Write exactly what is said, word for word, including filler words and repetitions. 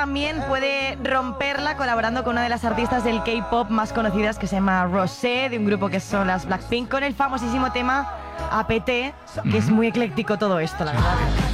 también puede romperla colaborando con una de las artistas del K-pop más conocidas, que se llama Rosé, de un grupo que son las Blackpink, con el famosísimo tema A P T, que es muy ecléctico todo esto, la verdad.